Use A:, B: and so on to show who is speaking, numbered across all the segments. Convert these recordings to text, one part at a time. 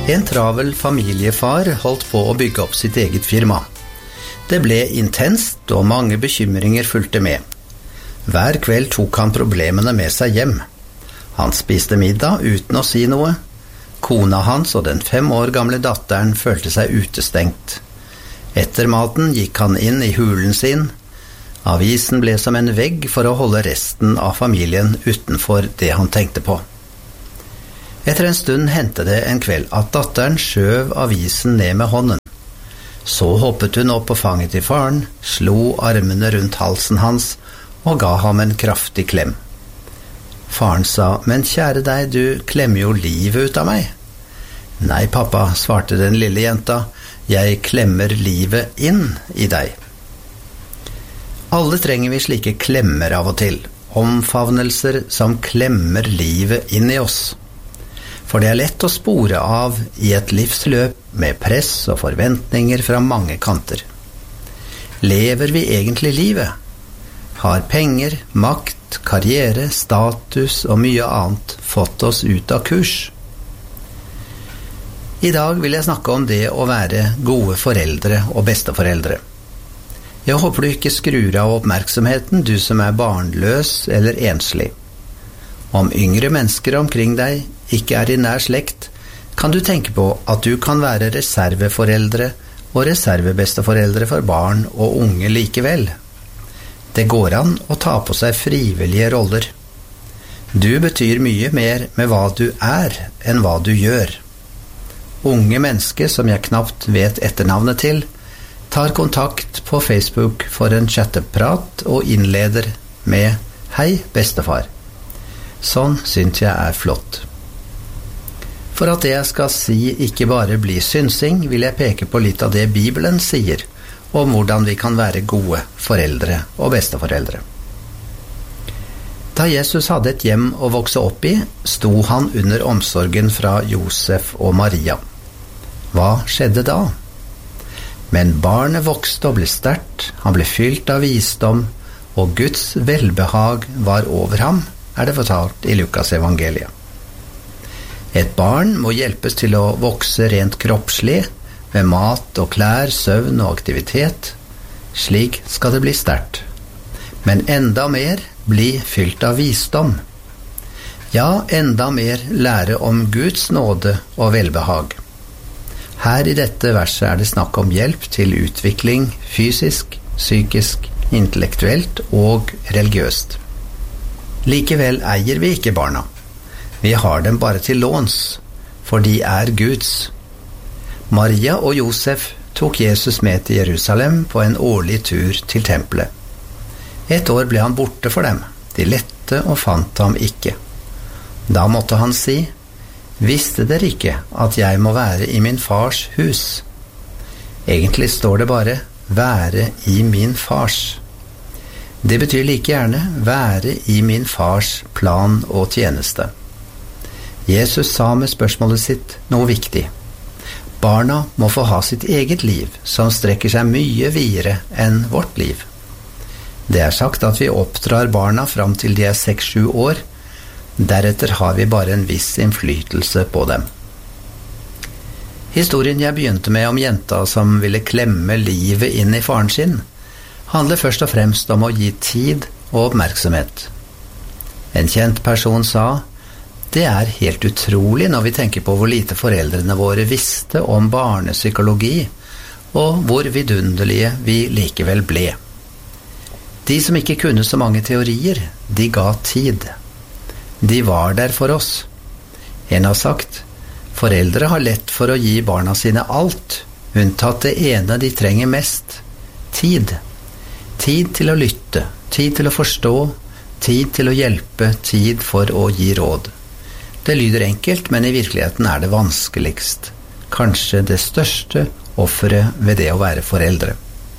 A: En travel familiefar holdt på å bygge opp sitt eget firma. Det ble intenst, og mange bekymringer fulgte med. Hver kveld tok han problemene med seg hjem. Han spiste middag uten å si noe. Kona hans og den 5 år gamle datteren følte seg utestengt. Etter maten gikk han inn i hulen sin. Avisen ble som en vegg for å holde resten av familien utenfor det han tenkte på. Etter en stund hendte det en kveld at datteren skjøv avisen ned med hånden. Så hoppet hun opp på fanget til faren, slo armene rundt halsen hans og ga ham en kraftig klem. Faren sa, «Men kjære deg, du klemmer jo livet ut av meg.» «Nei, pappa», svarte den lille jenta, «jeg klemmer livet inn i deg.» Alle trenger vi slike klemmer av og til, omfavnelser som klemmer livet inn i oss. For det er lett å spore av i et livsløp med press og forventninger fra mange kanter. Lever vi egentlig livet? Har penger, makt, karriere, status og mye annet fått oss ut av kurs? I dag vil jeg snakke om det å være gode foreldre og besteforeldre. Jeg håper du ikke skrur av oppmerksomheten, du som er barnløs eller enslig. Om yngre mennesker omkring deg ikke er i nær slekt, kan du tenke på at du kan være reserveforeldre og reservebesteforeldre for barn og unge likevel. Det går an å ta på seg frivillige roller. Du betyr mye mer med hva du er enn hva du gjør. Unge mennesker som jeg knapt vet etternavnet til, tar kontakt på Facebook for en chatteprat og innleder med «Hei, bestefar». Sånn synes jeg er flott. For at det jeg skal si ikke bare blir synsing, vil jeg peke på litt av det Bibelen sier om hvordan vi kan være gode foreldre og besteforeldre. Da Jesus hadde et hjem å vokse opp i, sto han under omsorgen fra Josef og Maria. Hva skjedde da? Men barnet vokste og ble sterkt, han ble fylt av visdom, og Guds velbehag var over ham, er det fortalt i Lukas evangeliet. Et barn må hjelpes til å vokse rent kroppslig, med mat og klær, søvn og aktivitet. Slik skal det bli sterkt. Men enda mer bli fylt av visdom. Ja, enda mer lære om Guds nåde og velbehag. Her i dette verset er det snakk om hjelp til utvikling fysisk, psykisk, intellektuelt og religiøst. Likevel eier vi ikke barna. Vi har dem bare til låns, for de er Guds. Maria og Josef tok Jesus med til Jerusalem på en årlig tur til tempelet. Et år ble han borte for dem. De lette og fant ham ikke. Da måtte han si, «Visste dere ikke at jeg må være i min fars hus?» Egentlig står det bare, «være i min fars». Det betyr like gjerne være i min fars plan og tjeneste. Jesus sa med spørsmålet sitt noe viktig. Barna må få ha sitt eget liv, som strekker seg mye videre enn vårt liv. Det er sagt at vi oppdrar barna fram til de er 6-7 år, deretter har vi bare en viss innflytelse på dem. Historien jeg begynte med om jenta som ville klemme livet inn i faren sin, handler først og fremst om å gi tid og oppmerksomhet. En kjent person sa, «Det er helt utrolig når vi tenker på hvor lite foreldrene våre visste om barnepsykologi, og hvor vidunderlige vi likevel ble. De som ikke kunne så mange teorier, de ga tid. De var der for oss. En har sagt, foreldre har lett for å gi barna sine alt, unntatt det ene de trenger mest, tid. Tid til å lytte, tid til å forstå, tid til å hjelpe, tid for å gi råd. Det lyder enkelt, men i virkeligheten er det vanskeligst. Kanskje det største offeret ved det å være foreldre.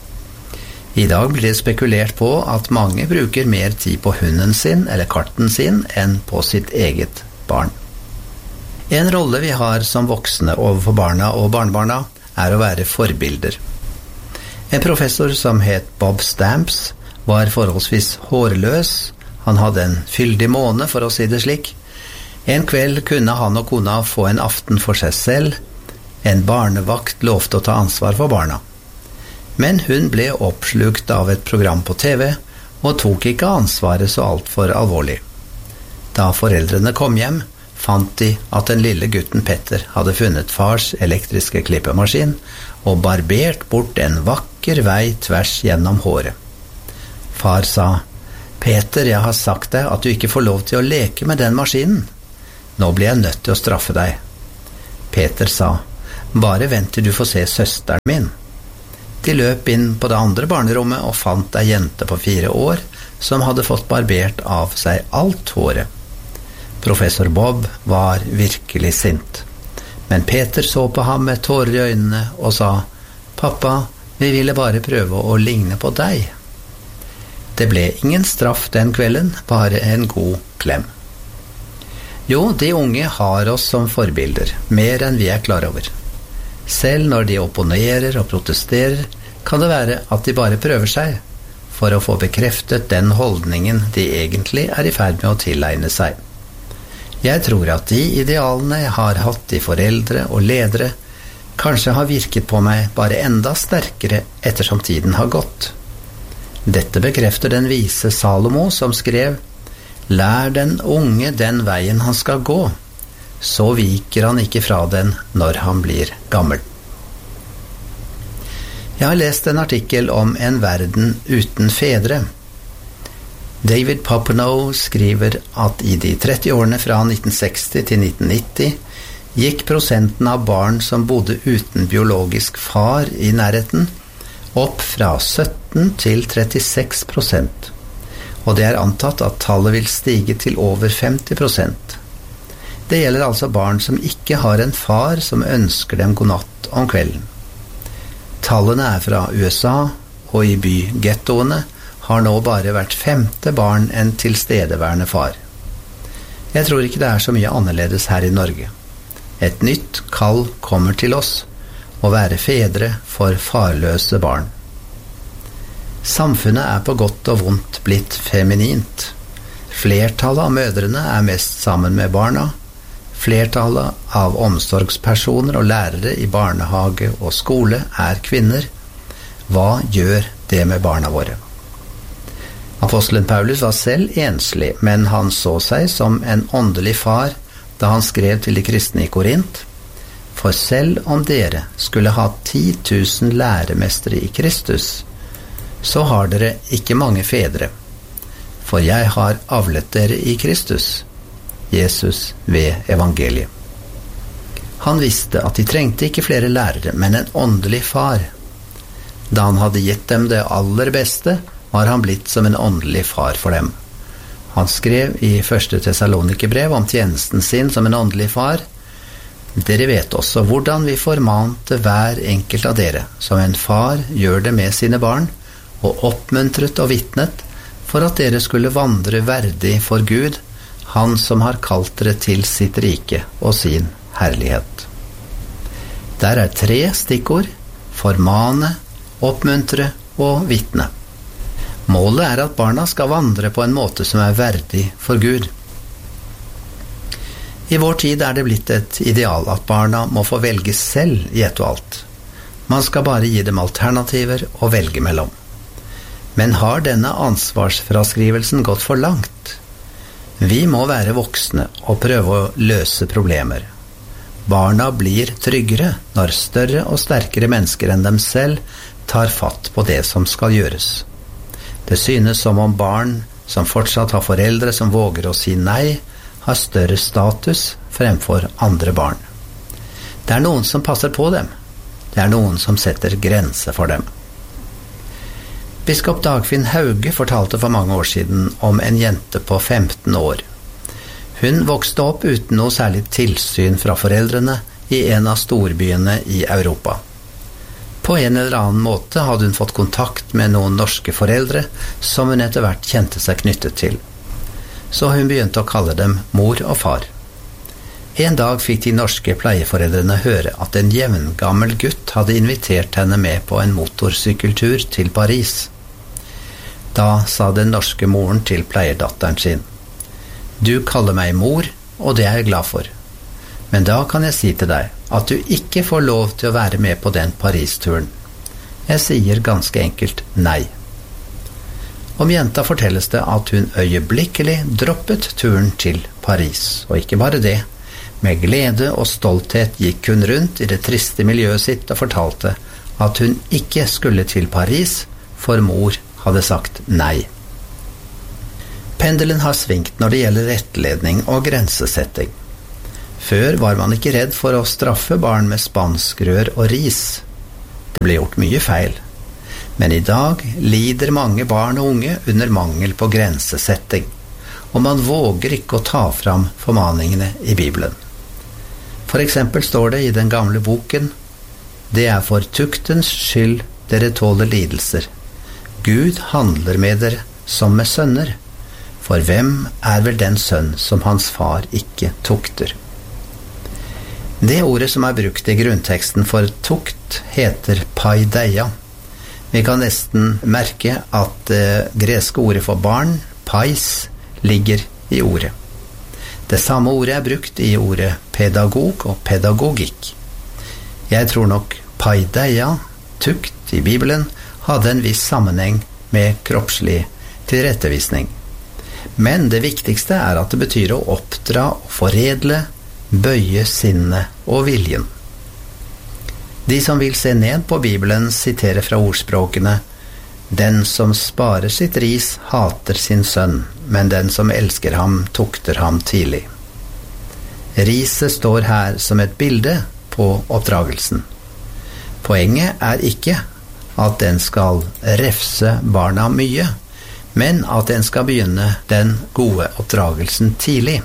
A: I dag blir det spekulert på at mange bruker mer tid på hunden sin eller katten sin enn på sitt eget barn. En rolle vi har som voksne overfor barna og barnebarna er å være forbilder. En professor som het Bob Stamps var forholdsvis hårløs. Han hadde en fyldig måne, for å si det slik. En kveld kunne han og kona få en aften for seg selv, En barnevakt lovte å ta ansvar for barna. Men hun ble oppslukt av et program på TV, og tok ikke ansvaret så altfor alvorlig. Da foreldrene kom hjem, fant de at den lille gutten Petter hadde funnet fars elektriske klippemaskin og barbert bort en vakker vei tvers gjennom håret. Far sa, «Peter, jeg har sagt deg at du ikke får lov til å leke med den maskinen. Nå blir jeg nødt til å straffe deg.» Peter sa, «Bare vent til du får se søsteren min.» De løp inn på det andre barnerommet og fant ei jente på 4 år som hadde fått barbert av seg alt håret. Professor Bob var virkelig sint. Men Peter så på ham med tårer i øynene og sa, «Pappa, vi ville bare prøve å ligne på deg.» Det ble ingen straff den kvelden, bare en god klem. Jo, de unge har oss som forbilder, mer enn vi er klar over. Selv når de opponerer og protesterer, kan det være at de bare prøver seg, for å få bekreftet den holdningen de egentlig er i ferd med å tilegne seg. Jeg tror at de idealene jeg har hatt i foreldre og ledere, kanskje har virket på meg bare enda sterkere ettersom tiden har gått. Dette bekrefter den vise Salomo som skrev, «Lær den unge den veien han skal gå, så viker han ikke fra den når han blir gammel.» Jeg har lest en artikkel om en verden uten fedre. David Popenow skriver at i de 30 årene fra 1960 til 1990 gikk prosenten av barn som bodde uten biologisk far i nærheten, opp fra 17 til 36%, og det er antatt at tallet vil stige til over 50%. Det gjelder altså barn som ikke har en far som ønsker dem god natt om kvelden. Tallene er fra USA, og i bygettoene har nå bare hvert 5. barn en tilstedeværende far. Jeg tror ikke det er så mye annerledes her i Norge. Et nytt kall kommer til oss, å være fedre for farløse barn. Samfunnet er på godt og vondt blitt feminint. Flertallet av mødrene er mest sammen med barna. Flertallet av omsorgspersoner og lærere i barnehage og skole er kvinner. Hva gjør det med barna våre? Apostelen Paulus var selv enslig, men han så seg som en åndelig far da han skrev til de kristne i Korint, «For selv om dere skulle ha 10 000 læremestere i Kristus, så har dere ikke mange fedre, for jeg har avlet dere i Kristus, Jesus ved evangeliet.» Han visste at de trengte ikke flere lærere, men en åndelig far. Da han hadde gitt dem det aller beste, var han blitt som en åndelig far for dem. Han skrev i 1. Tessalonikerbrev om tjenesten sin som en åndelig far, «Dere vet også hvordan vi formante hver enkelt av dere, som en far gjør det med sine barn, og oppmuntret og vittnet, for at dere skulle vandre verdig for Gud, han som har kalt dere til sitt rike og sin herlighet.» Der er 3 stikkord: formane, oppmuntre og vittne. Målet er at barna skal vandre på en måte som er verdig for Gud. I vår tid er det blitt et ideal at barna må få velge selv i ett og alt. Man skal bare gi dem alternativer å velge mellom. Men har denne ansvarsfraskrivelsen gått for langt? Vi må være voksne og prøve å løse problemer. Barna blir tryggere når større og sterkere mennesker enn dem selv tar fatt på det som skal gjøres. Det synes som om barn som fortsatt har foreldre som våger å si nei, har større status fremfor andre barn. Det er noen som passer på dem. Det er noen som setter grenser for dem. Biskop Dagfinn Hauge fortalte for mange år siden om en jente på 15 år. Hun vokste opp uten noe særlig tilsyn fra foreldrene i en av storbyene i Europa. På en eller annen måte hadde hun fått kontakt med noen norske foreldre som hun etter hvert kjente seg knyttet til. Så hun begynte å kalle dem mor og far. En dag fikk de norske pleieforeldrene høre at en jevngammel gutt hadde invitert henne med på en motorsykkeltur til Paris. Da sa den norske moren til pleiedatteren sin: «Du kaller meg mor, og det er jeg glad for. Men da kan jeg si til deg at du ikke får lov til å være med på den Paris-turen. Jeg sier ganske enkelt nei. Om jenta fortelles det at hun øyeblikkelig droppet turen til Paris, og ikke bare det. Med glede og stolthet gikk hun rundt i det triste miljøet sitt og fortalte at hun ikke skulle til Paris, for mor hadde sagt nei. Pendelen har svingt når det gjelder rettledning og grensesetting. Før var man ikke redd for å straffe barn med spanskrør og ris. Det ble gjort mye feil. Men i dag lider mange barn og unge under mangel på grensesetting, og man våger ikke å ta fram formaningene i Bibelen. For eksempel står det i den gamle boken: «Det er for tuktens skyld dere tåler lidelser. Gud handler med dere som med sønner. For hvem er vel den sønn som hans far ikke tukter?» Det ordet som er brukt i grunnteksten for tukt heter paideia. Vi kan nesten merke at det greske ordet for barn, pais, ligger i ordet. Det samme ordet er brukt i ordet pedagog og pedagogikk. Jeg tror nok paideia, tukt i Bibelen, hadde en viss sammenheng med kroppslig tilrettevisning. Men det viktigste er at det betyr å oppdra og foredle, bøye sinnet og viljen. De som vil se ned på Bibelen siterer fra ordspråkene: «Den som sparer sitt ris hater sin sønn, men den som elsker ham tukter ham tidlig.» Riset står her som et bilde på oppdragelsen. Poenget er ikke at den skal refse barna mye, men at den skal begynne den gode oppdragelsen tidlig.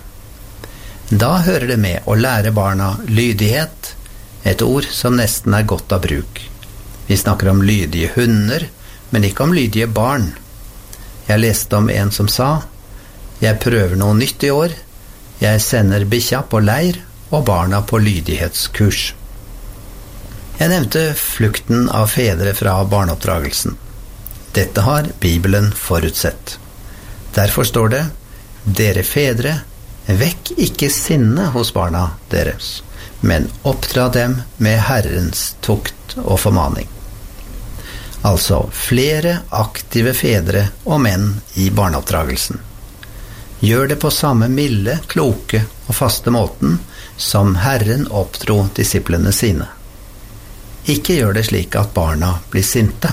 A: Da hører det med å lære barna lydighet, et ord som nesten er godt av bruk. Vi snakker om lydige hunder, men ikke om lydige barn. Jeg leste om en som sa: «Jeg prøver noe nytt i år. Jeg sender bikkja på leir og barna på lydighetskurs.» Jeg nevnte flukten av fedre fra barneoppdragelsen. Dette har Bibelen forutsett. Derfor står det: «Dere fedre, vekk ikke sinne hos barna deres, men oppdra dem med Herrens tukt og formaning.» Altså flere aktive fedre og menn i barneoppdragelsen. Gjør det på samme milde, kloke og faste måten som Herren oppdro disiplene sine. Ikke gjør det slik at barna blir sinte.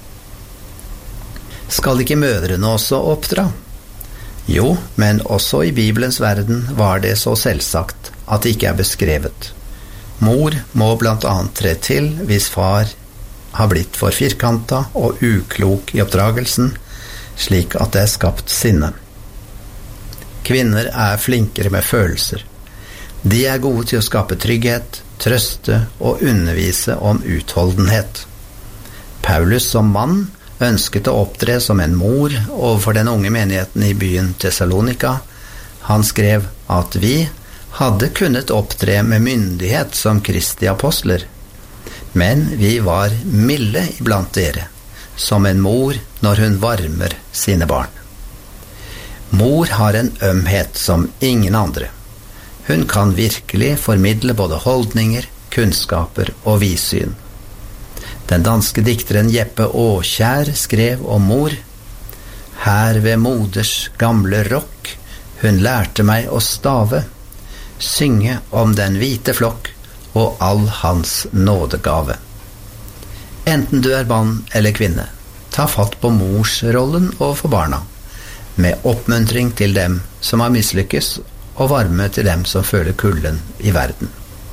A: Skal ikke mødrene også oppdra? Jo, men også i Bibelens verden var det så selvsagt at det ikke er beskrevet. Mor må blant annet tre til hvis far har blitt for firkantet og uklok i oppdragelsen, slik at det er skapt sinne. Kvinner er flinkere med følelser. De er gode til å skape trygghet, trøste og undervise om utholdenhet. Paulus som mann ønsket å opptre som en mor overfor den unge menigheten i byen Thessalonika. Han skrev at vi hadde kunnet opptre med myndighet som Kristi apostler, men vi var milde iblant dere, som en mor når hun varmer sine barn. Mor har en ømhet som ingen andre. Hun kan virkelig formidle både holdninger, kunnskaper og vidsyn. Den danske dikteren Jeppe Aakjær skrev om mor: «Her ved moders gamle rokk, hun lærte meg å stave, synge om den hvite flokk og all hans nådegave.» Enten du er mann eller kvinne, ta fatt på morsrollen overfor barna, med oppmuntring til dem som har mislykkes, og varme til dem som føler kulden i verden.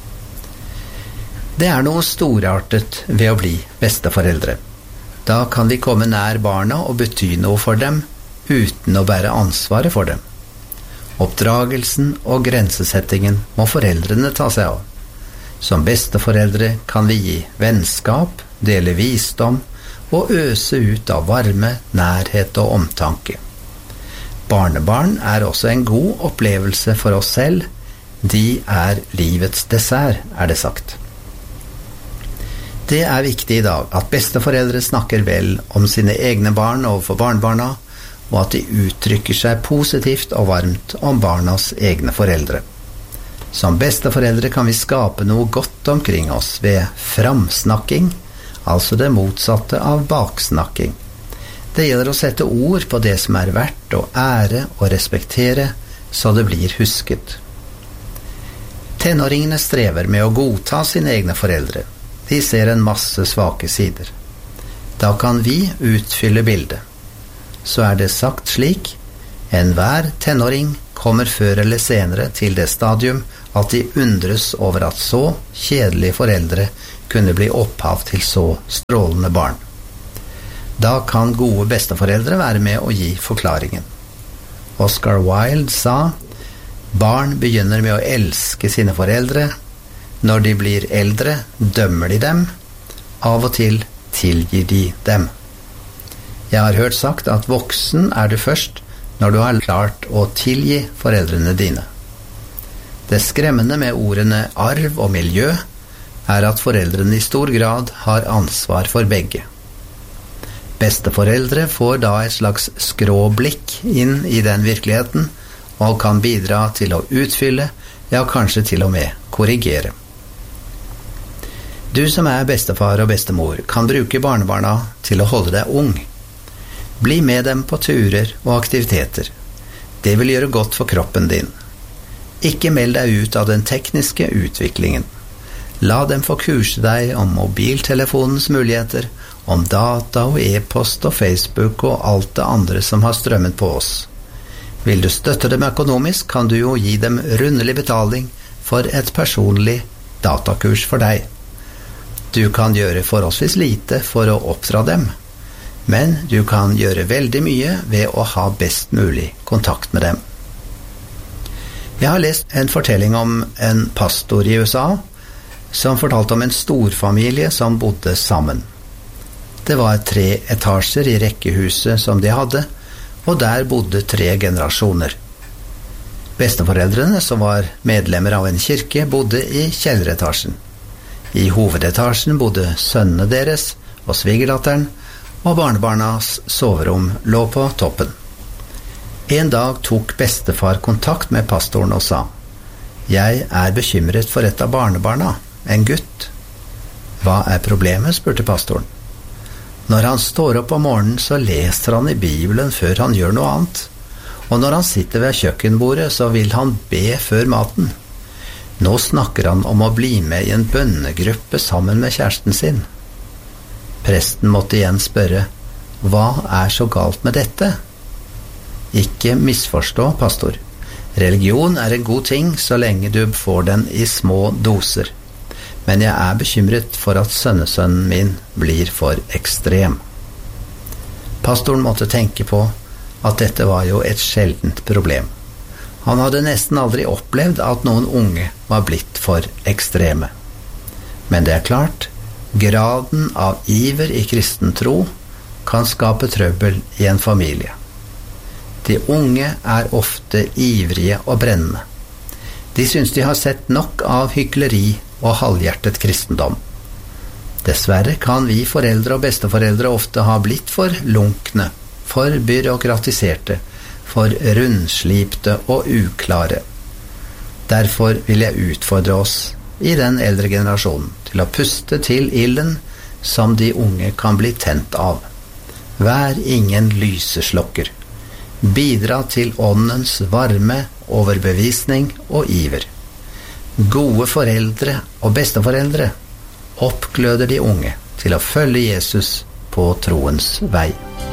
A: Det er noe storartet ved å bli besteforeldre. Da kan vi komme nær barna og bety noe for dem, uten å bære ansvaret for dem. Oppdragelsen og grensesettingen må foreldrene ta seg av. Som besteforeldre kan vi gi vennskap, dele visdom og øse ut av varme, nærhet og omtanke. Barnebarn er også en god opplevelse for oss selv. De er livets dessert, er det sagt. Det er viktig i dag at besteforeldre snakker vel om sine egne barn overfor barnebarna, og at de uttrykker seg positivt og varmt om barnas egne foreldre. Som besteforeldre kan vi skape noe godt omkring oss ved framsnakking, altså det motsatte av baksnakking. Det gjelder å sette ord på det som er verdt å ære og respektere, så det blir husket. Tenåringene strever med å godta sine egne foreldre. De ser en masse svake sider. Da kan vi utfylle bildet. Så er det sagt slik: enhver tenåring kommer før eller senere til det stadium at de undres over at så kjedelige foreldre kunne bli opphav til så strålende barn. Da kan gode besteforeldre være med å gi forklaringen. Oscar Wilde sa: barn begynner med å elske sine foreldre. Når de blir eldre, dømmer de dem. Av og til tilgir de dem. Jeg har hørt sagt at voksen er du først når du har klart å tilgi foreldrene dine. Det skremmende med ordene arv og miljø er at foreldrene i stor grad har ansvar for begge. Besteforeldre får da et slags skråblikk inn i den virkeligheten, og kan bidra til å utfylle, ja kanskje til og med korrigere. Du som er bestefar og bestemor kan bruke barnebarna til å holde deg ung. Bli med dem på turer og aktiviteter. Det vil gjøre godt for kroppen din. Ikke meld deg ut av den tekniske utviklingen. La dem få kurse deg om mobiltelefonens muligheter, om data og e-post og Facebook og alt det andre som har strømmet på oss. Vil du støtte dem økonomisk, kan du jo gi dem rundelig betaling for et personlig datakurs for deg. Du kan gjøre forholdsvis lite for å oppdra dem, men du kan gjøre veldig mye ved å ha best mulig kontakt med dem. Jeg har lest en fortelling om en pastor i USA som fortalte om en storfamilie som bodde sammen. Det var 3 etasjer i rekkehuset som de hadde, og der bodde 3 generasjoner. Besteforeldrene, som var medlemmer av en kirke, bodde i kjelleretasjen. I hovedetasjen bodde sønnene deres og svigerdatteren, og barnebarnas soverom lå på toppen. En dag tok bestefar kontakt med pastoren og sa: «Jeg er bekymret for et av barnebarna, en gutt.» «Hva er problemet?» spurte pastoren. «Når han står opp om morgenen, så leser han i Bibelen før han gjør noe annet. Og når han sitter ved kjøkkenbordet, så vil han be før maten. Nå snakker han om å bli med i en bønnegruppe sammen med kjæresten sin.» Presten måtte igjen spørre: «Hva er så galt med dette?» «Ikke misforstå, pastor. Religion er en god ting så lenge du får den i små doser. Men jeg er bekymret for at sønnesønnen min blir for ekstrem.» Pastoren måtte tenke på at dette var jo et sjeldent problem. Han hadde nesten aldri opplevd at noen unge var blitt for ekstreme. Men det er klart, graden av iver i kristen tro kan skape trøbbel i en familie. De unge er ofte ivrige og brennende. De synes de har sett nok av hykleri og halvhjertet kristendom. Dessverre kan vi foreldre og besteforeldre ofte ha blitt for lunkne, for byråkratiserte, for rundslipte og uklare. Derfor vil jeg utfordre oss i den eldre generasjonen til å puste til ilden som de unge kan bli tent av. Vær ingen lyseslokker. Bidra til åndens varme, overbevisning og iver. Gode foreldre og besteforeldre oppgløder de unge til å følge Jesus på troens vei.